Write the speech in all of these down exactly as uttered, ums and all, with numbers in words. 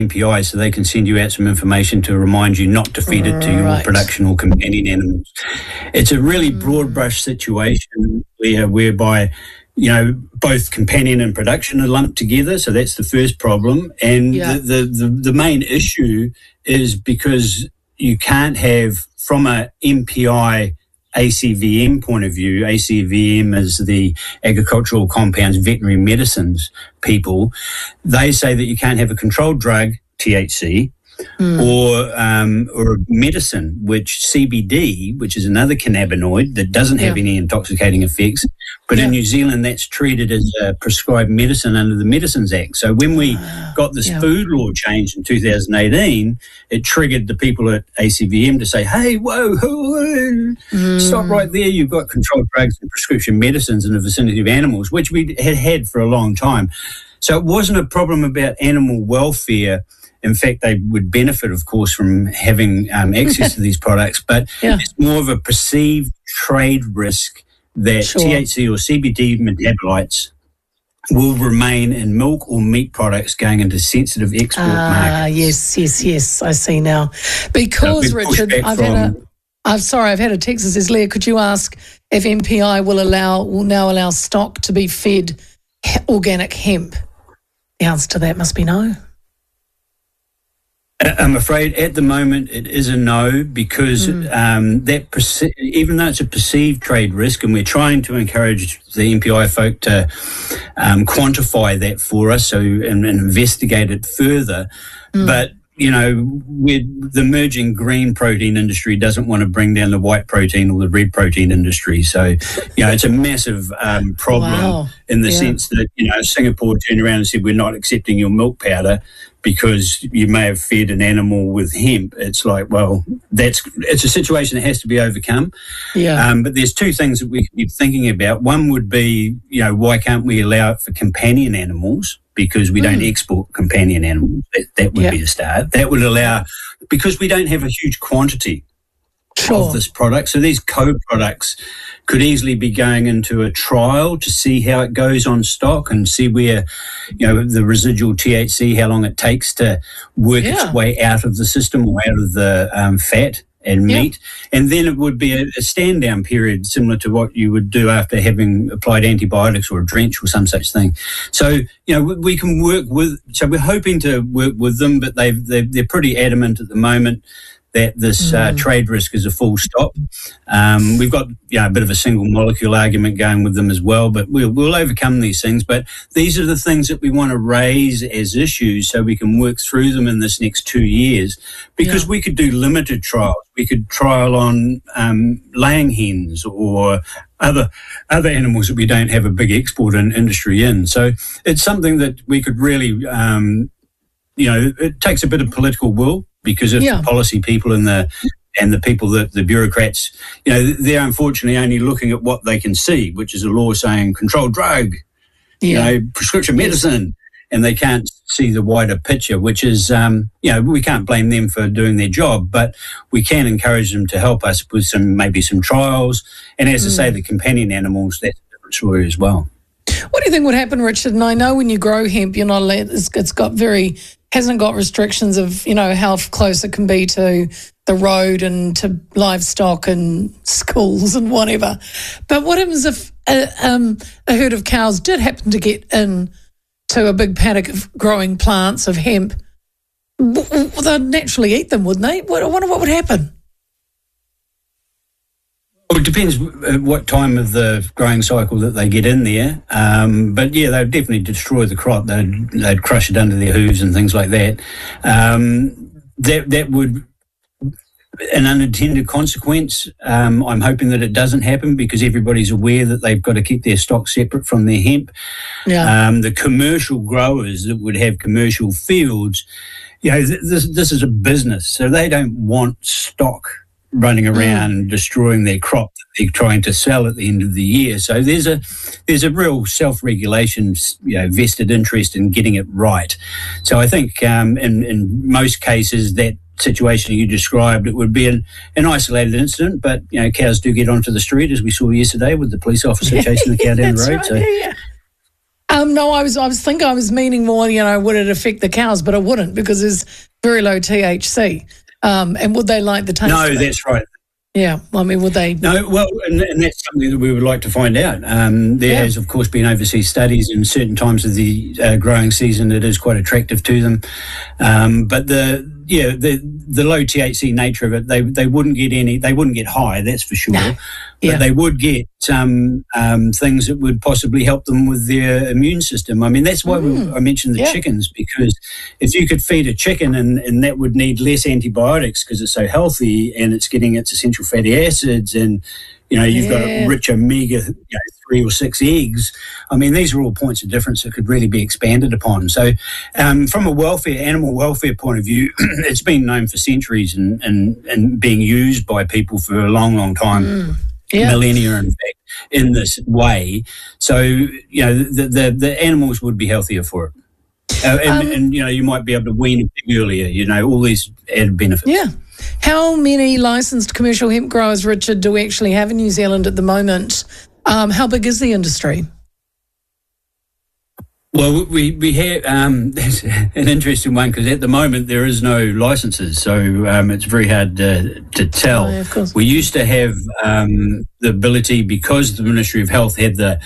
M P I, so they can send you out some information to remind you not to feed it to your Right. production or companion animals. It's a really broad brush situation where, whereby, you know, both companion and production are lumped together, so that's the first problem. And Yeah. the, the, the, the main issue is because you can't have, from a M P I A C V M point of view, A C V M is the Agricultural Compounds Veterinary Medicines people, they say that you can't have a controlled drug, T H C, mm. or um, or a medicine, which C B D, which is another cannabinoid that doesn't have yeah. any intoxicating effects, but yeah. in New Zealand that's treated as a prescribed medicine under the Medicines Act. So when we uh, got this yeah. food law changed in two thousand eighteen, it triggered the people at A C V M to say, hey, whoa, whoa, mm. stop right there. You've got controlled drugs and prescription medicines in the vicinity of animals, which we had had for a long time. So it wasn't a problem about animal welfare. In fact, they would benefit, of course, from having um, access to these products, but yeah. it's more of a perceived trade risk that sure. T H C or C B D metabolites will remain in milk or meat products going into sensitive export ah, markets. Ah, yes, yes, yes, I see now. Because, so Richard, I've from, had a... I'm sorry, I've had a text that says, Leah, could you ask if M P I will allow will now allow stock to be fed organic hemp? The answer to that must be no. I'm afraid at the moment it is a no, because mm. um, that perce- even though it's a perceived trade risk, and we're trying to encourage the M P I folk to um, quantify that for us, so and, and investigate it further, mm. but you know, we're, the emerging green protein industry doesn't want to bring down the white protein or the red protein industry. So, you know, it's a massive um, problem wow. in the yeah. sense that, you know, Singapore turned around and said, we're not accepting your milk powder because you may have fed an animal with hemp. It's like, well, that's it's a situation that has to be overcome. Yeah. Um, but there's two things that we can be thinking about. One would be, you know, why can't we allow it for companion animals? Because we mm. don't export companion animals. That, that would yep. be a start. That would allow, because we don't have a huge quantity sure. of this product. So these co-products could easily be going into a trial to see how it goes on stock and see where, you know, the residual T H C, how long it takes to work yeah. its way out of the system or out of the um, fat and meat. Yeah. And then it would be a, a stand down period similar to what you would do after having applied antibiotics or a drench or some such thing. So, you know, we, we can work with, so we're hoping to work with them, but they've, they've they're pretty adamant at the moment that this mm. uh, trade risk is a full stop. Um, we've got, you know, a bit of a single molecule argument going with them as well, but we'll, we'll overcome these things. But these are the things that we want to raise as issues so we can work through them in this next two years because yeah. we could do limited trials. We could trial on um, laying hens or other other animals that we don't have a big export in, industry in. So it's something that we could really, um, you know, it takes a bit of political will. Because of yeah. the policy people and the and the people that the bureaucrats, you know, they're unfortunately only looking at what they can see, which is a law saying controlled drug, yeah. you know, prescription medicine, yes. and they can't see the wider picture, which is, um, you know, we can't blame them for doing their job, but we can encourage them to help us with some maybe some trials. And as mm. I say, the companion animals, that's a different story as well. What do you think would happen, Richard? And I know when you grow hemp, you're not allowed, it's, it's got very, hasn't got restrictions of, you know, how close it can be to the road and to livestock and schools and whatever. But what happens if a, um, a herd of cows did happen to get in to a big paddock of growing plants of hemp? They'd naturally eat them, wouldn't they? I wonder what would happen. Well, it depends what time of the growing cycle that they get in there. Um, but, yeah, they'd definitely destroy the crop. They'd, they'd crush it under their hooves and things like that. Um, that that would, an unintended consequence, um, I'm hoping that it doesn't happen because everybody's aware that they've got to keep their stock separate from their hemp. Yeah. Um, the commercial growers that would have commercial fields, you know, this, this is a business, so they don't want stock running around mm. destroying their crop that they're trying to sell at the end of the year. So there's a there's a real self-regulation, you know, vested interest in getting it right. So I think um, in, in most cases that situation you described, it would be an, an isolated incident, but, you know, cows do get onto the street, as we saw yesterday with the police officer chasing the cow down the road. Right, so. yeah, yeah. Um, no, I was I was thinking I was meaning more, you know, would it affect the cows? But it wouldn't, because there's very low T H C. Um, and would they like the taste? No, of it? that's right. Yeah, I mean, would they? No, well, and, and that's something that we would like to find out. Um, there Yeah. has, of course, been overseas studies in certain times of the uh, growing season that is quite attractive to them. Um, but the yeah, the the low T H C nature of it, they they wouldn't get any, they wouldn't get high, that's for sure. No. But Yeah. they would get some um, things that would possibly help them with their immune system. I mean, that's why Mm. we, I mentioned the Yeah. chickens, because if you could feed a chicken and, and that would need less antibiotics because it's so healthy and it's getting its essential fatty acids, and you know you've Yeah. got rich omega you know, three or six eggs. I mean, these are all points of difference that could really be expanded upon. So, um, from a welfare, animal welfare point of view, it's been known for centuries and, and and being used by people for a long, long time. Mm. Yeah. Millennia, in fact, in this way. So, you know, the the, the animals would be healthier for it. Uh, and, Um, and, you know, you might be able to wean a pig earlier, you know, all these added benefits. Yeah. How many licensed commercial hemp growers, Richard, do we actually have in New Zealand at the moment? Um, how big is the industry? Well, we, we have, um, there's an interesting one, because at the moment there is no licenses, so um, it's very hard uh, to tell. Oh, yeah, of course. We used to have um, the ability, because the Ministry of Health had the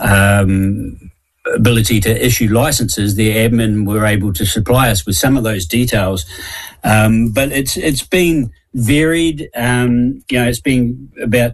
um, ability to issue licenses, their admin were able to supply us with some of those details. Um, but it's it's been varied. Um, you know, it's been about,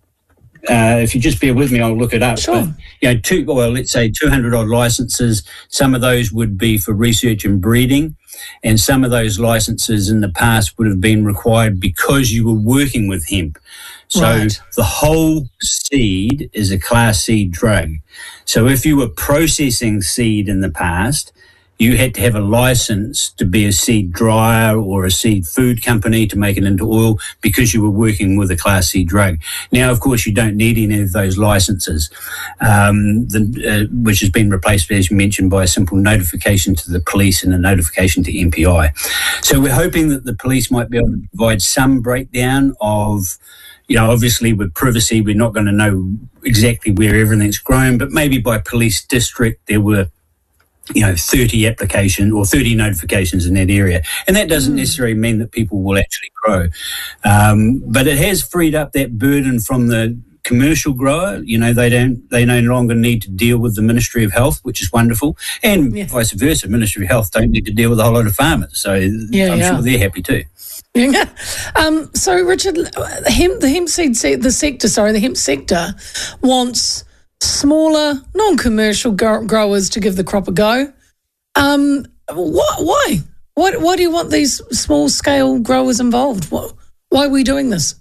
uh, if you just bear with me, I'll look it up. Sure. But, you know, two, well, let's say two hundred odd licenses. Some of those would be for research and breeding, and some of those licenses in the past would have been required because you were working with hemp. So Right. the whole seed is a Class C drug. So if you were processing seed in the past, you had to have a license to be a seed dryer or a seed food company to make it into oil, because you were working with a Class C drug. Now, of course, you don't need any of those licenses, um, the, uh, which has been replaced, as you mentioned, by a simple notification to the police and a notification to M P I. So we're hoping that the police might be able to provide some breakdown of, you know, obviously with privacy, we're not going to know exactly where everything's grown, but maybe by police district there were, you know, thirty applications or thirty notifications in that area. And that doesn't mm. necessarily mean that people will actually grow. Um, but it has freed up that burden from the commercial grower. You know, they don't, they no longer need to deal with the Ministry of Health, which is wonderful. And yeah. vice versa, Ministry of Health don't need to deal with a whole lot of farmers. So yeah, I'm yeah. sure they're happy too. Yeah. Um, so, Richard, hemp, the hemp seed se- the sector, sorry, the hemp sector wants smaller, non-commercial grow- growers to give the crop a go. Um, wh- why? Why? Why do you want these small-scale growers involved? What, why are we doing this?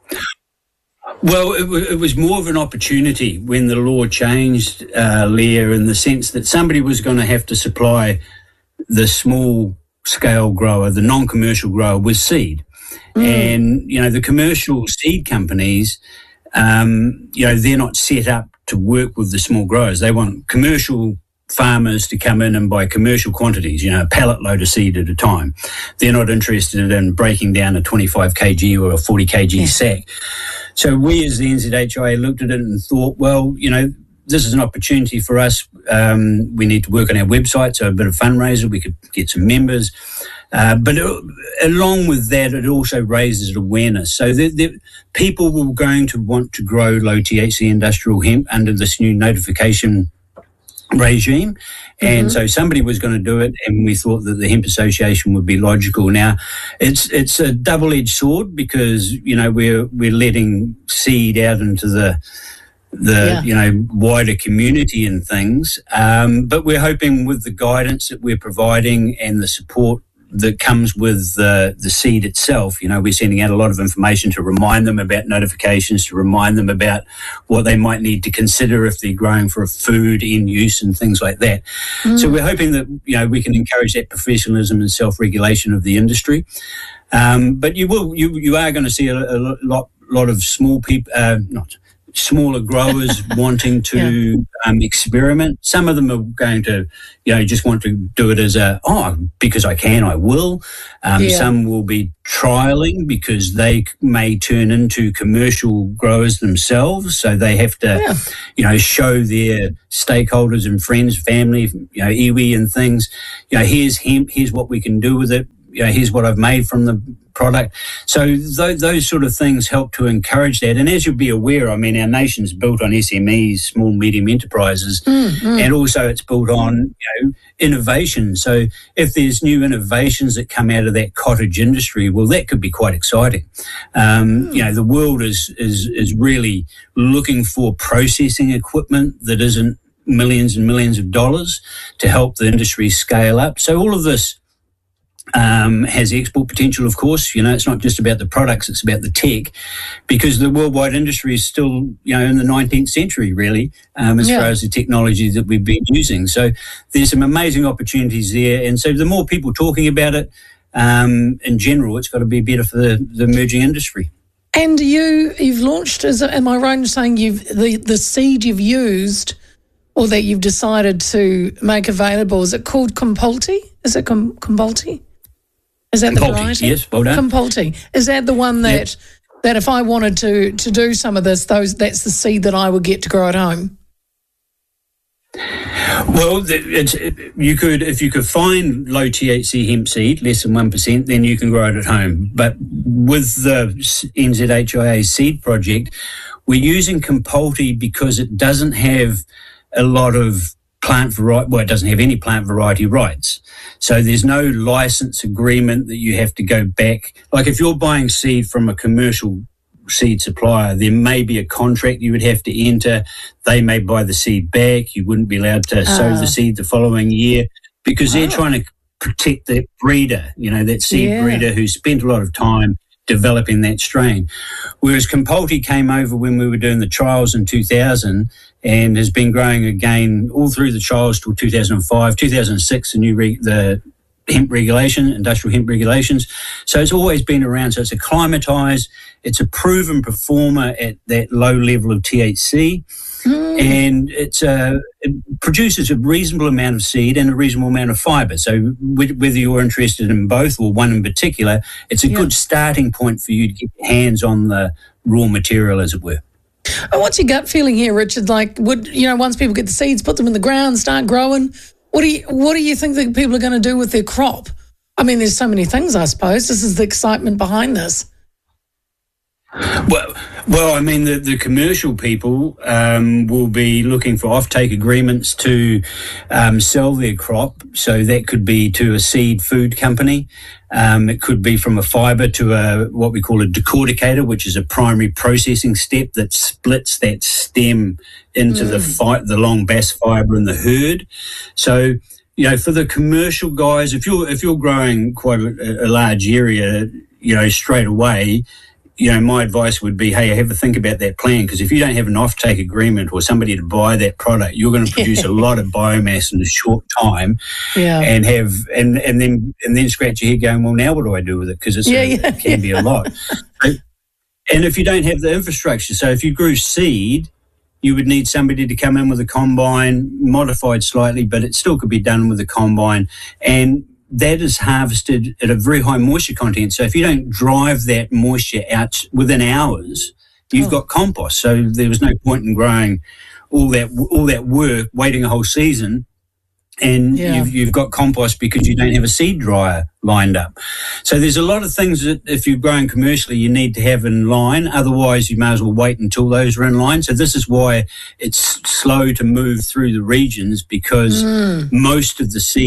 Well, it, w- it was more of an opportunity when the law changed, uh, Leah, in the sense that somebody was going to have to supply the small scale grower, the non-commercial grower, with seed. Mm. And, you know, the commercial seed companies, um, you know, they're not set up to work with the small growers. They want commercial farmers to come in and buy commercial quantities, you know, a pallet load of seed at a time. They're not interested in breaking down a twenty-five kilogram or a forty kilogram yeah. sack. So we as the N Z H I looked at it and thought, well, you know, this is an opportunity for us. Um, we need to work on our website, so a bit of fundraiser, we could get some members. Uh, but it, along with that, it also raises awareness. So the, the people were going to want to grow low T H C industrial hemp under this new notification regime. Mm-hmm. And so somebody was going to do it, and we thought that the Hemp Association would be logical. Now, it's it's a double-edged sword, because, you know, we're we're letting seed out into the the yeah. you know wider community and things, um, but we're hoping with the guidance that we're providing and the support that comes with the the seed itself, you know, we're sending out a lot of information to remind them about notifications, to remind them about what they might need to consider if they're growing for a food in use and things like that. Mm. So we're hoping that, you know, we can encourage that professionalism and self-regulation of the industry. Um, but you will, you you are going to see a, a lot lot of small people, uh, not smaller growers wanting to yeah. um, experiment. Some of them are going to, you know, just want to do it as a, oh, because I can, I will. Um, yeah. Some will be trialing because they may turn into commercial growers themselves. So they have to, yeah. you know, show their stakeholders and friends, family, you know, iwi and things, you know, here's hemp, here's what we can do with it. You know, here's what I've made from the product. So th- those sort of things help to encourage that. And as you'll be aware, I mean, our nation's built on S M Es, small, medium enterprises, mm, mm. and also it's built on, you know, innovation. So if there's new innovations that come out of that cottage industry, well, that could be quite exciting. Um, mm. You know, the world is, is, is really looking for processing equipment that isn't millions and millions of dollars to help the industry scale up. So all of this Um, has export potential, of course. You know, it's not just about the products, it's about the tech, because the worldwide industry is still, you know, in the nineteenth century, really, um, as yeah. far as the technology that we've been using. So there's some amazing opportunities there. And so the more people talking about it, um, in general, it's got to be better for the, the emerging industry. And you, you've launched, is it, am I right in saying you've the, the seed you've used or that you've decided to make available, is it called Compulti? Is it Com- Compulti? Is that the variety? Yes, well done. Compulti. Is that the one that yep. that if I wanted to to do some of this, those that's the seed that I would get to grow at home? Well, it's, you could, if you could find low T H C hemp seed, less than one percent, then you can grow it at home. But with the N Z H I A seed project, we're using Compulti because it doesn't have a lot of plant variety, well, it doesn't have any plant variety rights. So there's no license agreement that you have to go back. Like if you're buying seed from a commercial seed supplier, there may be a contract you would have to enter. They may buy the seed back. You wouldn't be allowed to uh. sow the seed the following year because oh. they're trying to protect that breeder, you know, that seed yeah. breeder who spent a lot of time developing that strain. Whereas Compulti came over when we were doing the trials in two thousand and has been growing again all through the trials till two thousand five, two thousand six, the new re- the hemp regulation, industrial hemp regulations. So it's always been around. So it's acclimatized. It's a proven performer at that low level of T H C. Mm. And it's uh, it produces a reasonable amount of seed and a reasonable amount of fibre. So whether you're interested in both or one in particular, it's a yeah. good starting point for you to get your hands on the raw material, as it were. Oh, what's your gut feeling here, Richard? Like, would you know, once people get the seeds, put them in the ground, start growing, what do you what do you think that people are going to do with their crop? I mean, there's so many things, I suppose. This is the excitement behind this. Well, well, I mean, the, the commercial people um, will be looking for offtake agreements to um, sell their crop. So that could be to a seed food company. Um, it could be from a fibre to a what we call a decorticator, which is a primary processing step that splits that stem into mm. the fi- the long bast fibre and the hurd. So, you know, for the commercial guys, if you're if you're growing quite a, a large area, you know, straight away, you know, my advice would be, hey, have a think about that plan, because if you don't have an offtake agreement or somebody to buy that product, you're going to produce a lot of biomass in a short time, yeah. and have and and then and then scratch your head going, well, now what do I do with it? Because it's yeah, a, yeah, it can yeah. be a lot. But, and if you don't have the infrastructure, so if you grew seed, you would need somebody to come in with a combine, modified slightly, but it still could be done with a combine, and that is harvested at a very high moisture content. So if you don't drive that moisture out within hours, you've oh. got compost. So there was no point in growing all that all that work, waiting a whole season, and yeah. you've, you've got compost because you don't have a seed dryer lined up. So there's a lot of things that if you're growing commercially, you need to have in line. Otherwise, you may as well wait until those are in line. So this is why it's slow to move through the regions, because mm. most of the seed